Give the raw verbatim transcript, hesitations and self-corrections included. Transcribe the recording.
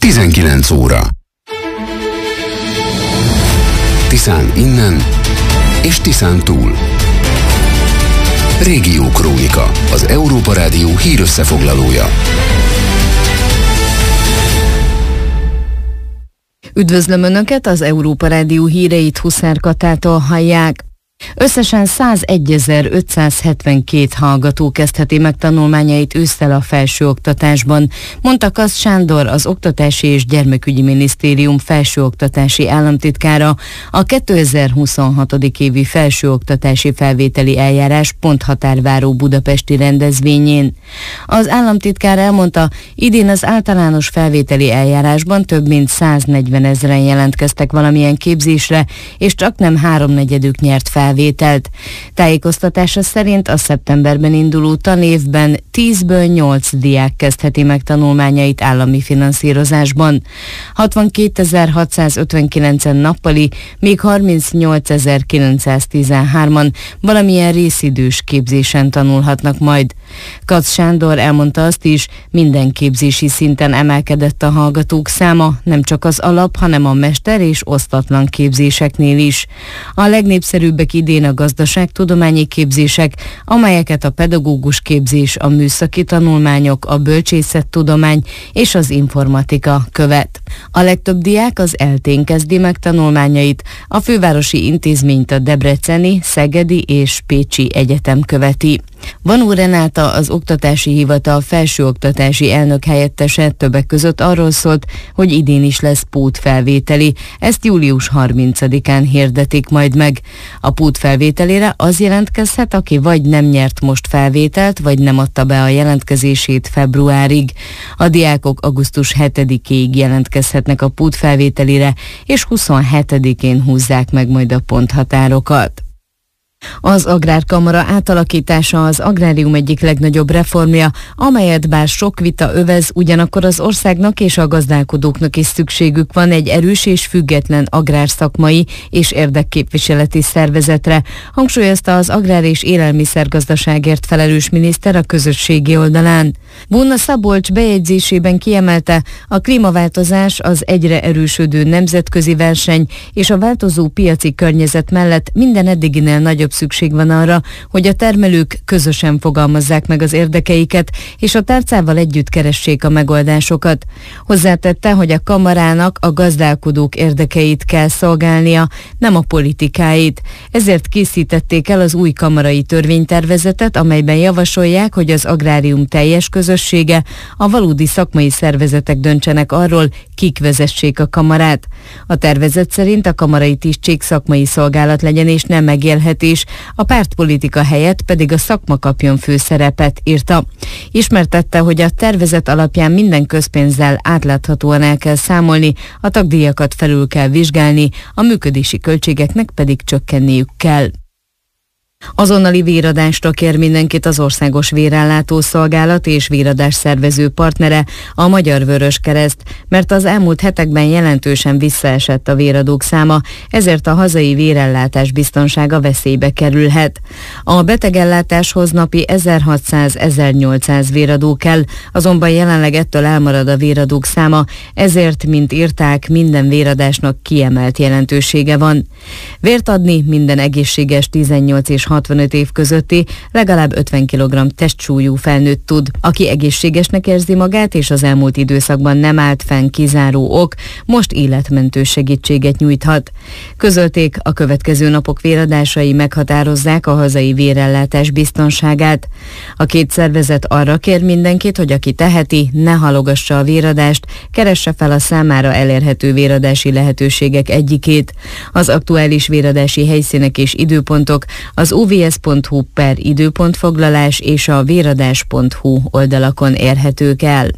tizenkilenc óra. Tiszán innen és Tiszán túl. Régió Krónika, az Európa Rádió hírösszefoglalója. Üdvözlöm Önöket, az Európa Rádió híreit Huszár Katától hallják. Összesen százegyezer-ötszázhetvenkét hallgató kezdheti meg tanulmányait ősszel a felsőoktatásban, mondta Kasz Sándor, az Oktatási és Gyermekügyi Minisztérium felsőoktatási államtitkára a kétezer-huszonhat. évi felsőoktatási felvételi eljárás ponthatárváró budapesti rendezvényén. Az államtitkár elmondta, idén az általános felvételi eljárásban több mint száznegyven ezren jelentkeztek valamilyen képzésre, és csaknem háromnegyedük nyert fel felvételt. Tájékoztatása szerint a szeptemberben induló tanévben tízből nyolc diák kezdheti meg tanulmányait állami finanszírozásban. hatvankétezer-hatszázötvenkilencen nappali, még harmincnyolcezer-kilencszáztizenhárman valamilyen részidős képzésen tanulhatnak majd. Kac Sándor elmondta azt is, minden képzési szinten emelkedett a hallgatók száma, nem csak az alap, hanem a mester és osztatlan képzéseknél is. A legnépszerűbbek idén a gazdaságtudományi képzések, amelyeket a pedagógus képzés, a műszaki tanulmányok, a bölcsészettudomány és az informatika követ. A legtöbb diák az eltén kezdi meg tanulmányait, a fővárosi intézményt a debreceni, szegedi és pécsi egyetem követi. Vanó Renáta, az Oktatási Hivatal felsőoktatási elnök helyettese többek között arról szólt, hogy idén is lesz pótfelvételi, ezt július harmincadikán hirdetik majd meg. A pótfelvételére az jelentkezhet, aki vagy nem nyert most felvételt, vagy nem adta be a jelentkezését februárig. A diákok augusztus hetedikéig jelentkezhetnek a pótfelvételire, és huszonhetedikén húzzák meg majd a ponthatárokat. Az Agrárkamara átalakítása az agrárium egyik legnagyobb reformja, amelyet bár sok vita övez, ugyanakkor az országnak és a gazdálkodóknak is szükségük van egy erős és független agrárszakmai és érdekképviseleti szervezetre, hangsúlyozta az agrár- és élelmiszergazdaságért felelős miniszter a közösségi oldalán. Bóna Szabolcs bejegyzésében kiemelte, a klímaváltozás, az egyre erősödő nemzetközi verseny és a változó piaci környezet mellett minden eddiginél nagyobb szükség van arra, hogy a termelők közösen fogalmazzák meg az érdekeiket, és a tárcával együtt keressék a megoldásokat. Hozzátette, hogy a kamarának a gazdálkodók érdekeit kell szolgálnia, nem a politikáit. Ezért készítették el az új kamarai törvénytervezetet, amelyben javasolják, hogy az agrárium teljes közössége, a valódi szakmai szervezetek döntsenek arról, kik vezessék a kamarát. A tervezet szerint a kamarai tisztség szakmai szolgálat legyen és nem megélhetés, a pártpolitika helyett pedig a szakma kapjon főszerepet, írta. Ismertette, hogy a tervezet alapján minden közpénzzel átláthatóan el kell számolni, a tagdíjakat felül kell vizsgálni, a működési költségeknek pedig csökkenniük kell. Azonnali véradásra kér mindenkit az Országos Vérellátó Szolgálat és véradás szervező partnere, a Magyar Vöröskereszt, mert az elmúlt hetekben jelentősen visszaesett a véradók száma, ezért a hazai vérellátás biztonsága veszélybe kerülhet. A betegellátáshoz napi ezerhatszáz-ezernyolcszáz véradó kell, azonban jelenleg ettől elmarad a véradók száma, ezért, mint írták, minden véradásnak kiemelt jelentősége van. Vért adni minden egészséges tizennyolc és hatvanöt év közötti, legalább ötven kilogramm testsúlyú felnőtt tud. Aki egészségesnek érzi magát, és az elmúlt időszakban nem állt fenn kizáró ok, most életmentő segítséget nyújthat. Közölték, a következő napok véradásai meghatározzák a hazai vérellátás biztonságát. A két szervezet arra kér mindenkit, hogy aki teheti, ne halogassa a véradást, keresse fel a számára elérhető véradási lehetőségek egyikét. Az aktuális véradási helyszínek és időpontok az o v s pont hu per időpontfoglalás és a véradás pont hu oldalakon érhetők el.